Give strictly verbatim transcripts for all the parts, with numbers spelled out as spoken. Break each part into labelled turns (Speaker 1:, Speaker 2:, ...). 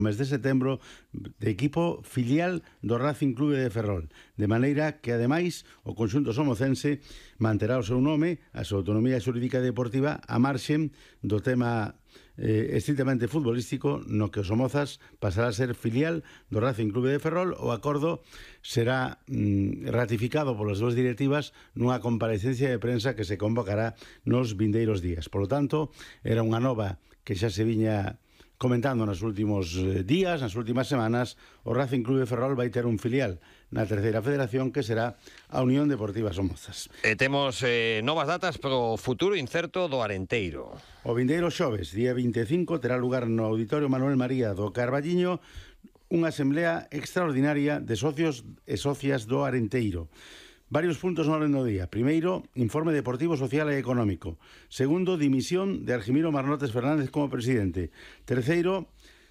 Speaker 1: mes de setembro de equipo filial do Racing Clube de Ferrol, de maneira que, ademais, o conxunto somocense manterá o seu nome, a súa autonomía xurídica e deportiva, a marxen do tema eh, estritamente futbolístico, no que o Somozas pasará a ser filial do Racing Clube de Ferrol. O acordo será mm, ratificado polas dúas directivas nunha comparecencia de prensa que se convocará nos vindeiros días. Por lo tanto, era unha nova que xa se viña comentando nos últimos días, nas últimas semanas. O Racing Clube de Ferrol vai ter un filial na terceira federación, que será a Unión Deportiva Somozas.
Speaker 2: E temos eh, novas datas para o futuro incerto do Arenteiro.
Speaker 1: O vindeiro xoves, día vinte e cinco, terá lugar no Auditorio Manuel María do Carballiño unha asamblea extraordinaria de socios e socias do Arenteiro. Varios puntos no orden do día. Primeiro, informe deportivo, social e económico. Segundo, dimisión de Argimiro Marnotes Fernández como presidente. Terceiro,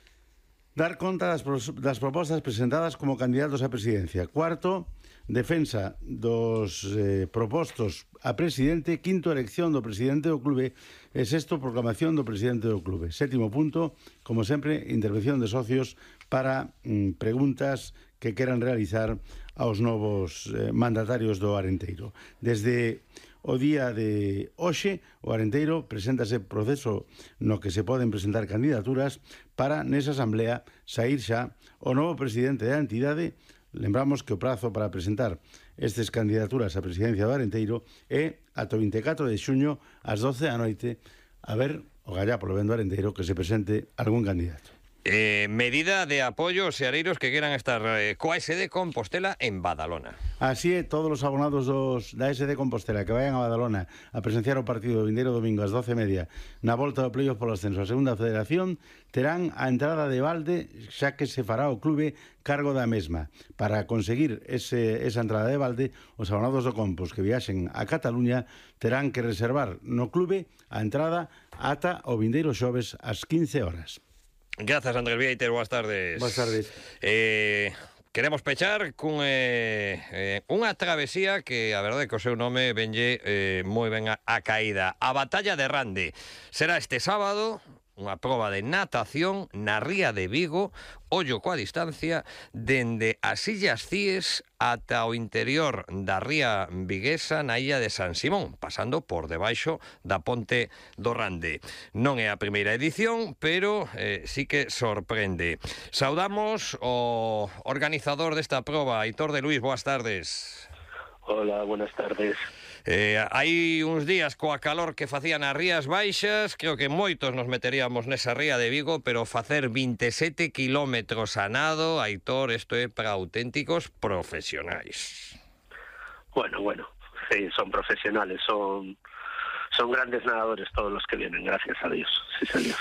Speaker 1: dar conta das, das propostas presentadas como candidatos á presidencia. Cuarto, defensa dos eh, propostos a presidente. Quinto, elección do presidente do clube. E sexto, proclamación do presidente do clube. Sétimo punto, como sempre, intervención de socios para mm, preguntas que queran realizar aos novos eh, mandatarios do Arenteiro. Desde o día de hoxe, o Arenteiro preséntase proceso no que se poden presentar candidaturas para, nesa asamblea, saír xa o novo presidente da entidade. Lembramos que o prazo para presentar estas candidaturas á presidencia do Arenteiro é ata o vinte e catro de xuño ás doce da noite. A ver, o gallá polo ben do Arenteiro, que se presente algún candidato.
Speaker 2: Eh, medida de apoio aos seareiros que queran estar eh, coa S D Compostela en Badalona.
Speaker 1: Así é, todos os abonados dos, da S D Compostela que vayan a Badalona a presenciar o partido do vindeiro domingo ás doce e media na volta do playoff polo ascenso a segunda federación terán a entrada de balde, xa que se fará o clube cargo da mesma. Para conseguir ese, esa entrada de balde, os abonados do Compos que viaxen a Cataluña terán que reservar no clube a entrada ata o vindeiro xoves ás quince horas.
Speaker 2: Grazas, Andrés Vieiter, boas tardes.
Speaker 1: Boas tardes.
Speaker 2: Eh, queremos pechar cun, eh, eh, unha travesía que a verdade é que o seu nome venlle eh, moi ben a, a caída. A Batalla de Rande será este sábado, unha proba de natación na ría de Vigo, ollo coa distancia, dende as Illas Cíes ata o interior da ría viguesa na illa de San Simón, pasando por debaixo da ponte do Rande. Non é a primeira edición, pero eh, sí que sorprende. Saudamos o organizador desta proba, Aitor de Luís, boas tardes.
Speaker 3: Hola, buenas tardes.
Speaker 2: Eh, hai uns días coa calor que facían as rías baixas, creo que moitos nos meteríamos nesa ría de Vigo, pero facer vinte e sete kilómetros a nado, Aitor, isto é para auténticos profesionais.
Speaker 3: Bueno, bueno, sí, son profesionales, son son grandes nadadores todos los que vienen, gracias a Dios, sí señor.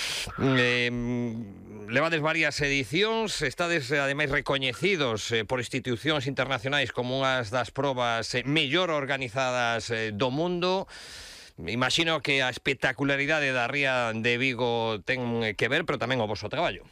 Speaker 2: Eh, levades varias edicións, estades ademais recoñecidos eh, por institucións internacionais como unhas das probas eh, mellor organizadas eh, do mundo. Imagino que a espectacularidade da ría de Vigo ten que ver, pero tamén o voso traballo.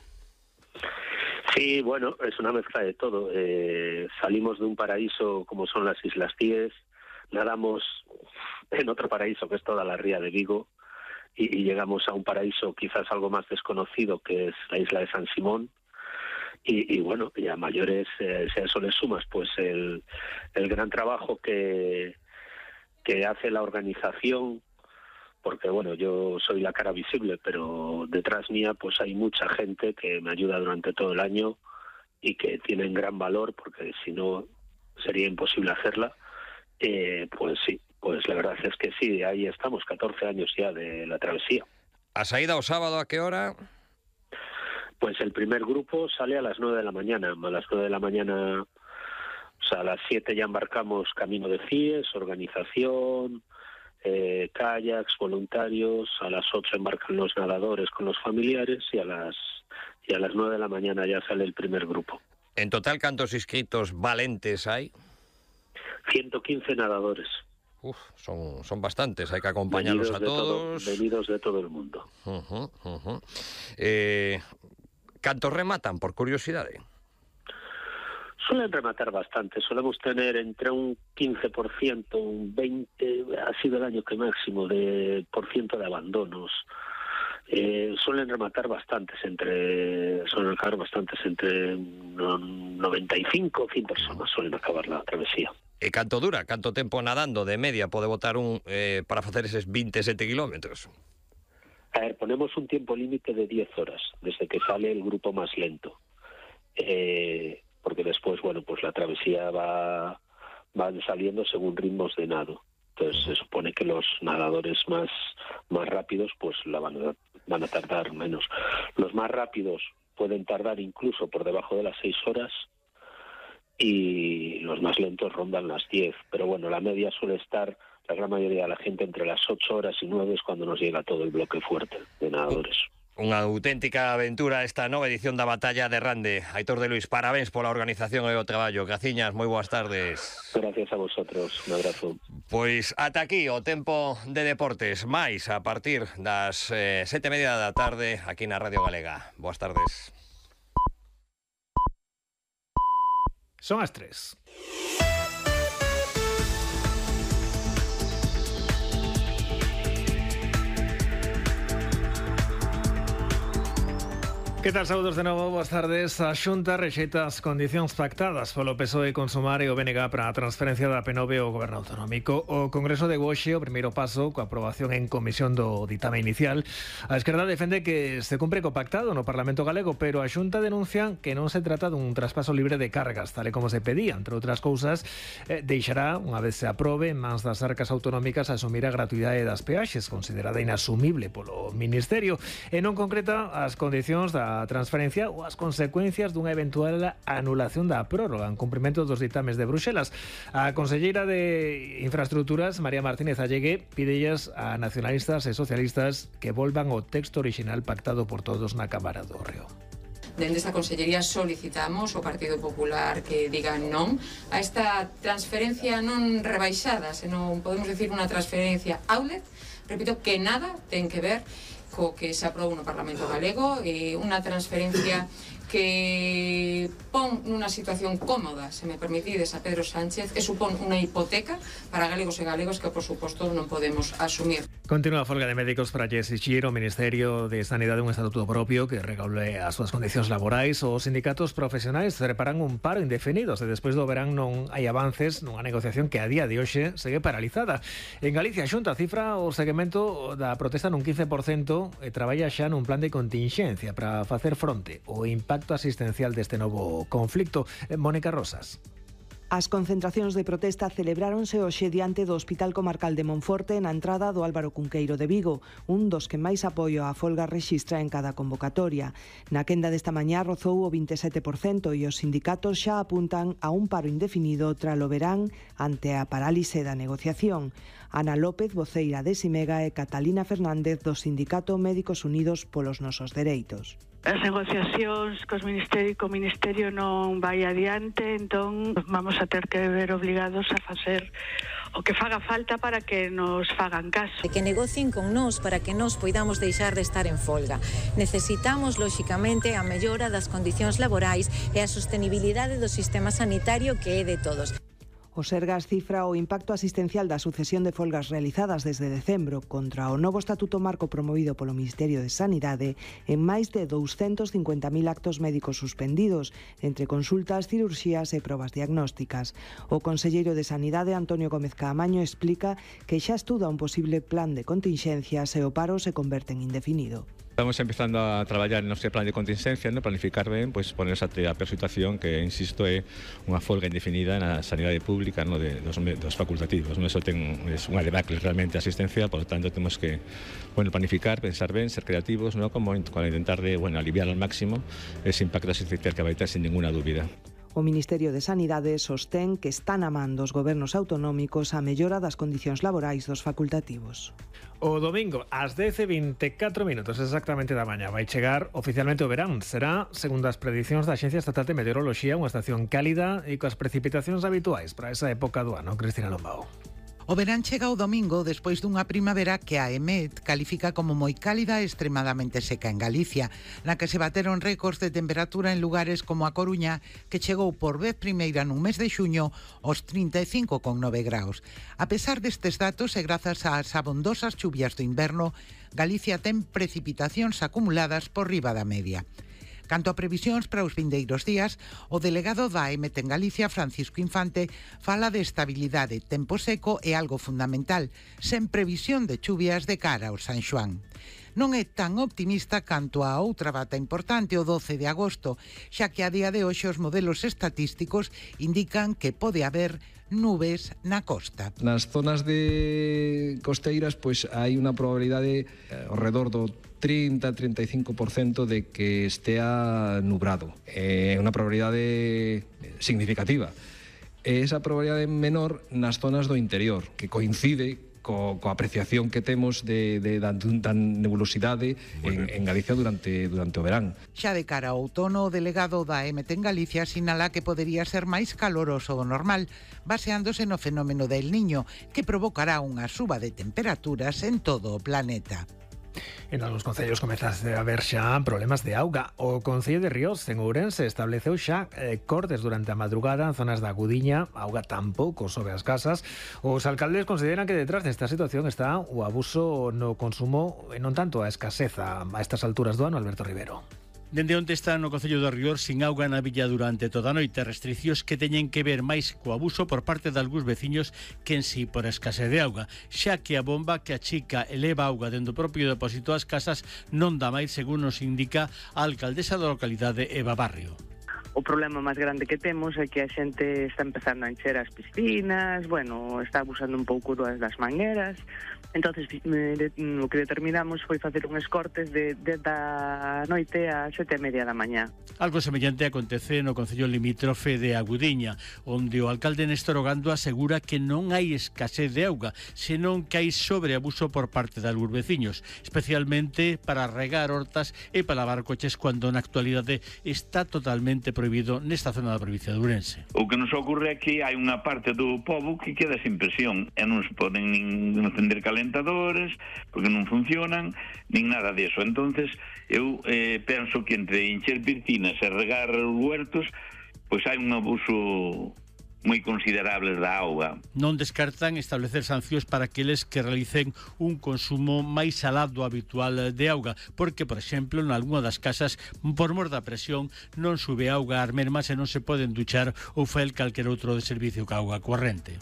Speaker 3: Sí, bueno, es una mezcla de todo. Eh, salimos de un paraíso como son las Islas Cíes, nadamos en otro paraíso que es toda la ría de Vigo, y, y llegamos a un paraíso quizás algo más desconocido, que es la isla de San Simón. Y, y bueno, y a mayores, eh, si a eso le sumas pues el, el gran trabajo que, que hace la organización, porque bueno, yo soy la cara visible, pero detrás mía pues hay mucha gente que me ayuda durante todo el año y que tienen gran valor, porque si no sería imposible hacerla. Eh, pues sí, pues la verdad es que sí, ahí estamos, catorce años ya de la travesía.
Speaker 2: A saída o sábado a que hora?
Speaker 3: Pues el primer grupo sale a las nueve de la mañana, a las nueve de la mañana, o sea, a las siete ya embarcamos camino de Cíes, organización, eh, kayaks, voluntarios, a las ocho embarcan los nadadores con los familiares y a las y a las nueve de la mañana ya sale el primer grupo.
Speaker 2: En total, ¿cantos inscritos valentes hay?
Speaker 3: ciento quince nadadores.
Speaker 2: Uf, son, son bastantes, hay que acompañarlos
Speaker 3: venidos
Speaker 2: a
Speaker 3: de
Speaker 2: todos.
Speaker 3: Todo, venidos de todo el mundo.
Speaker 2: Uh-huh, uh-huh. Eh, ¿Cantos rematan, por curiosidade?
Speaker 3: Suelen rematar bastante, solemos tener entre un quince por ciento, un veinte por ciento, ha sido el año que máximo, de por ciento de abandonos. Eh, suelen rematar bastantes, entre suelen acabar bastantes, entre noventa y cinco, cien personas suelen acabar la travesía.
Speaker 2: E canto dura? Canto tempo nadando de media pode botar un eh, para facer eses veintisiete kilómetros?
Speaker 3: A ver, ponemos un tiempo límite de diez horas, desde que sale el grupo más lento. Eh, porque después, bueno, pues la travesía va van saliendo según ritmos de nado. Entonces se supone que los nadadores más, más rápidos pues la van a, van a tardar menos. Los más rápidos pueden tardar incluso por debajo de las seis horas y los más lentos rondan las diez. Pero bueno, la media suele estar, la gran mayoría de la gente, entre las ocho horas y nueve es cuando nos llega todo el bloque fuerte de nadadores.
Speaker 2: Unha auténtica aventura esta nova edición da Batalla de Rande. Aitor de Luis, parabéns pola organización e o traballo. Graciñas, moi boas tardes.
Speaker 3: Gracias a vosotros, un abrazo.
Speaker 2: Pois ata aquí o tempo de deportes, máis a partir das eh, sete e media da tarde aquí na Radio Galega. Boas tardes.
Speaker 4: Son as tres. Que tal, saúdos de novo, boas tardes. A Xunta rexeita as condicións pactadas polo P S O E con Sumar e o B N G para a transferencia da P nove ao Goberno Autonómico. O Congreso de Goxe, o primeiro paso, coa aprobación en comisión do ditame inicial. A esquerda defende que se cumpre co pactado no Parlamento Galego, pero a Xunta denuncia que non se trata dun traspaso libre de cargas, tal e como se pedía. Entre outras cousas, eh, deixará, unha vez se aprobe, en mans das arcas autonómicas asumir a gratuidade das peaxes, considerada inasumible polo Ministerio, e non concreta as condicións da a transferencia ou as consecuencias dunha eventual anulación da prórroga en cumprimento dos ditames de Bruxelas. A conselleira de Infraestructuras, María Martínez Allegue, pídellas a nacionalistas e socialistas que volvan ao texto orixinal pactado por todos na Cámara do Reo.
Speaker 5: Dende esta consellería solicitamos ao Partido Popular que diga non a esta transferencia non rebaixada, senón podemos decir unha transferencia outlet, repito, que nada ten que ver co que se aprobou no Parlamento Galego, e unha transferencia que pon nunha situación cómoda, se me permitides, a Pedro Sánchez, e supón unha hipoteca para galegos e galegos que, por suposto, non podemos asumir.
Speaker 4: Continúa a folga de médicos para lle exixir ao Ministerio de Sanidade un estatuto propio que regule as súas condicións laborais. Os sindicatos profesionais preparan un paro indefinido se despois do verán non hai avances nunha negociación que a día de hoxe segue paralizada. En Galicia, a Xunta cifra o segmento da protesta nun quince por cento e traballa xa nun plan de continxencia para facer fronte ao impacto asistencial deste novo conflicto. Mónica Rosas.
Speaker 6: As concentracións de protesta celebráronse hoxe diante do Hospital Comarcal de Monforte na entrada do Álvaro Cunqueiro de Vigo, un dos que máis apoio á folga rexistra en cada convocatoria. Na quenda desta mañá rozou o vinte e sete por cento e os sindicatos xa apuntan a un paro indefinido tralo verán ante a parálise da negociación. Ana López, voceira de Simega, e Catalina Fernández do Sindicato Médicos Unidos polos Nosos Dereitos.
Speaker 7: As negociacións cos ministerio, co Ministerio non vai adiante, entón vamos a ter que ver obligados a facer o que faga falta para que nos fagan caso.
Speaker 8: Que negocien con nós para que nós poidamos deixar de estar en folga. Necesitamos, lóxicamente, a mellora das condicións laborais e a sostenibilidade do sistema sanitario que é de todos.
Speaker 6: O Sergas cifra o impacto asistencial da sucesión de folgas realizadas desde decembro contra o novo Estatuto Marco promovido polo Ministerio de Sanidade en máis de douscentos cincuenta mil actos médicos suspendidos, entre consultas, cirurxías e probas diagnósticas. O conselleiro de Sanidade, Antonio Gómez Caamaño, explica que xa estuda un posible plan de continxencia se o paro se converte en indefinido.
Speaker 9: Estamos empezando a traballar en noso plan de contingencia, no planificar ben, pois ponerse a a situación que, insisto, é unha folga indefinida na sanidade pública, no, de, dos, dos facultativos. No, eso ten é unha debacle realmente asistencial, por lo tanto temos que, bueno, planificar, pensar ben, ser creativos, no, como con intentar de, bueno, aliviar al máximo ese impacto asistencial que vai ter sin ninguna dúbida.
Speaker 6: O Ministerio de Sanidade sostén que están amando os gobernos autonómicos a mellora das condicións laborais dos facultativos.
Speaker 4: O domingo, ás dez e vinte e catro minutos exactamente da mañá, vai chegar oficialmente o verán. Será, segundo as predicións da Axencia Estatal de Meteoroloxía, unha estación cálida e coas precipitacións habituais para esa época do ano. Cristina Lombao.
Speaker 10: O verán chega o domingo despois dunha primavera que a EMET califica como moi cálida e extremadamente seca en Galicia, na que se bateron récords de temperatura en lugares como a Coruña, que chegou por vez primeira nun mes de xuño aos trinta e cinco coma nove graus. A pesar destes datos e grazas ás abondosas chuvias do inverno, Galicia ten precipitacións acumuladas por riba da media. Canto a previsións para os vindeiros días, o delegado da E M E T en Galicia, Francisco Infante, fala de estabilidade, tempo seco e algo fundamental, sen previsión de chuvias de cara ao San Xoán. Non é tan optimista canto a outra data importante, o doce de agosto, xa que a día de hoxe os modelos estatísticos indican que pode haber nubes na costa.
Speaker 11: Nas zonas de costeiras, pois hai unha probabilidade eh, ao redor do trinta a trinta e cinco por cento de que estea nubrado. É unha probabilidade significativa. E esa probabilidade menor nas zonas do interior, que coincide co, coa apreciación que temos de, de, da, da nebulosidade en, en Galicia durante, durante o verán.
Speaker 10: Xa de cara ao outono, o delegado da E M E T en Galicia sinala que podería ser máis caloroso do normal, baseándose no fenómeno del Niño, que provocará unha suba de temperaturas en todo o planeta.
Speaker 4: En algúns concellos comezase a haber xa problemas de auga. O Concello de Ríos, en Ourense, estableceu xa eh, cortes durante a madrugada en zonas da Gudiña. A auga tampouco sobe as casas. Os alcaldes consideran que detrás desta situación está o abuso no consumo e non tanto a escaseza a estas alturas do ano. Alberto Rivero.
Speaker 12: Dende onte está no Concello de Ríos sin auga na villa durante toda a noite, restriccións que teñen que ver máis co abuso por parte de algúns veciños que en sí por a escasez de auga, xa que a bomba que achica e leva auga dentro do propio depósito ás casas non dá máis, según nos indica a alcaldesa da localidade, Eva Barrio.
Speaker 13: O problema máis grande que temos é que a xente está empezando a encher as piscinas, bueno, está abusando un pouco das, das mangueras. Entonces, o que determinamos foi facer uns cortes de, de da noite a sete e media da mañá.
Speaker 12: Algo semellante acontece no Concello limítrofe de Agudiña, onde o alcalde Néstor Ogando asegura que non hai escasez de auga, senón que hai sobreabuso por parte de algúns veciños, especialmente para regar hortas e para lavar coches, cando na actualidade está totalmente prohibido nesta zona da provincia de Ourense.
Speaker 14: O que nos ocorre é que hai unha parte do pobo que queda sin presión e non se poden nin encender calentadores porque non funcionan, nin nada disso. Entonces, eu eh, penso que entre encher piscinas e regar huertos, pois hai un abuso moi considerables da auga.
Speaker 12: Non descartan establecer sancións para aqueles que realicen un consumo máis alá do habitual de auga, porque, por exemplo, en algunha das casas, por mor da presión, non sube auga ás mermas e non se poden duchar ou fael calquer outro de servicio ca auga corrente.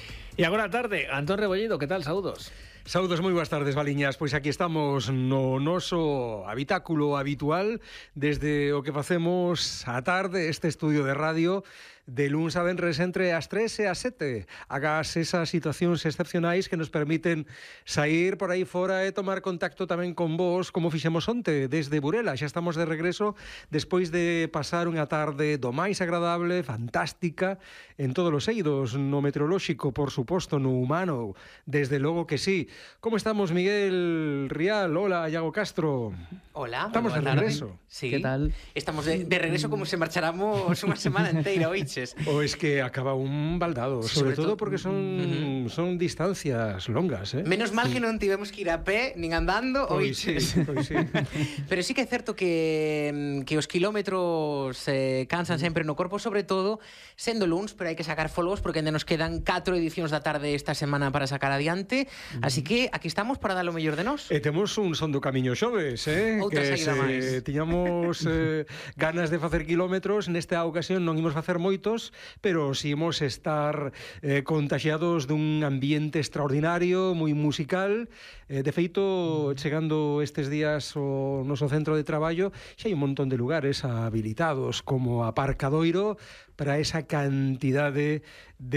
Speaker 4: E agora a tarde, Antón Rebollido, que tal? Saúdos.
Speaker 15: Saúdos, moi boas tardes, Valiñas. Pois aquí estamos no noso habitáculo habitual desde o que facemos a tarde, este estudio de radio de luns a venres entre as tres e as sete. Hagas esas situacións excepcionais que nos permiten sair por aí fora e tomar contacto tamén con vos, como fixemos onte desde Burela. Xa estamos de regreso despois de pasar unha tarde do máis agradable, fantástica, en todos os eidos, no meteorolóxico, por suposto, no humano, desde logo que sí. Como estamos, Miguel Rial? Hola, Iago Castro.
Speaker 16: Hola.
Speaker 15: Estamos de regreso.
Speaker 16: Sí. ¿Qué tal? Estamos de, de regreso como se marcháramos unha semana inteira, oíche.
Speaker 15: O es que acaba un baldado, sí, sobre, sobre todo porque son uh-huh. son distancias longas, eh?
Speaker 16: Menos mal que non tivemos que ir a pé nin andando,
Speaker 15: pois sí, pois sí.
Speaker 16: Pero sí que é certo que que os kilómetros eh, cansan sempre no corpo, sobre todo sendo luns, pero hai que sacar folgos porque ainda nos quedan catro edicións da tarde esta semana para sacar adiante, uh-huh. Así que aquí estamos para dar o mellor de nós.
Speaker 15: E temos un son do camiño xoves, eh?
Speaker 16: Outra
Speaker 15: que
Speaker 16: saída máis.
Speaker 15: Tiñamos eh, ganas de facer kilómetros, nesta ocasión non imos facer moito, pero si imos estar eh, contagiados dun ambiente extraordinario, moi musical. Eh, de feito, chegando estes días ao noso centro de traballo, xa hai un montón de lugares habilitados como Aparcadoiro para esa cantidade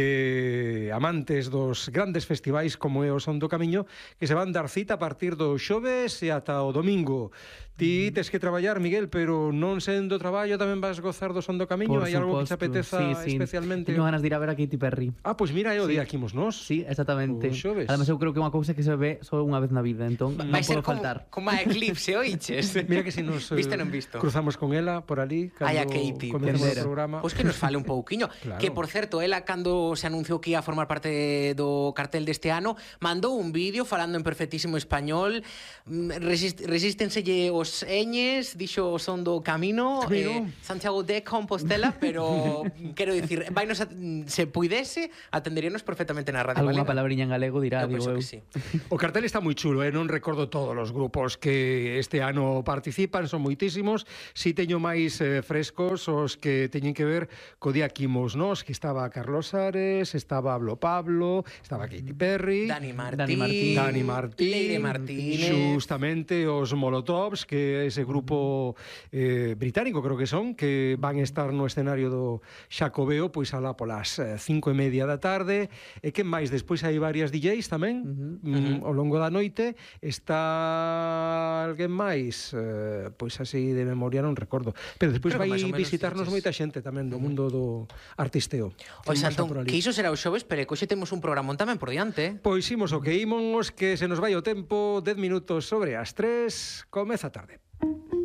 Speaker 15: de amantes dos grandes festivais como é o Son do Camiño, que se van dar cita a partir do xoves e ata o domingo. Ti tes que traballar, Miguel, pero non sendo traballo tamén vas gozar do Son do Camiño? Hai algo que te apeteza
Speaker 17: sí, sí.
Speaker 15: especialmente?
Speaker 17: Teño ganas de ir a ver a Katy Perry.
Speaker 15: Ah, pois mira, é o
Speaker 17: sí.
Speaker 15: día que imos nós.
Speaker 17: Sí, exactamente.
Speaker 15: O xoves.
Speaker 17: Además, eu creo que é unha cousa que se ve só unha vez na vida, entón non pode faltar.
Speaker 16: Como a eclipse, oiches?
Speaker 15: Mira que si nos
Speaker 16: Viste non visto?
Speaker 15: Cruzamos con ela por ali cando
Speaker 16: Ay, a Katy,
Speaker 15: comezamos o programa.
Speaker 16: Pois pues que nos fale un pouquiño.
Speaker 15: Claro.
Speaker 16: Que, por certo, ela, cando se anunciou que ia formar parte do cartel deste ano, mandou un vídeo falando en perfectísimo español, resist, resístenselle os eñes, dixo o son do camino, eh, Santiago de Compostela, pero, quero dicir, vainos a, se puidese, atenderíanos perfectamente na radio.
Speaker 17: Alguna palabriña en galego dirá,
Speaker 16: eu
Speaker 17: digo eu.
Speaker 16: Sí.
Speaker 15: O cartel está moi chulo, eh? Non recordo todos os grupos que este ano participan, son moitísimos. Si teño máis eh, frescos os que teñen que ver co día que imos, nos, que estaba Carlos Ares, estaba Pablo Pablo, estaba Katy Perry,
Speaker 16: Dani Martín,
Speaker 17: Dani Martín,
Speaker 15: Dani Martín,
Speaker 16: Leire Martínez,
Speaker 15: justamente os Molotovs, que é ese grupo eh, británico, creo que son, que van estar no escenario do Xacobeo, pois alá polas eh, cinco e media da tarde. E que máis? Despois hai varias D Js tamén, uh -huh, mm, uh -huh. ao longo da noite. Está alguén máis? Eh, pois así de memoria non recordo. Pero despois vai visitarnos moita xente tamén do mundo do artisteo.
Speaker 16: Pois, Antón, que iso será o xoves, pero que hoxe temos un programón tamén por diante.
Speaker 15: Pois imos o que imos, que se nos vai o tempo, dez minutos sobre as tres, comeza a tarde.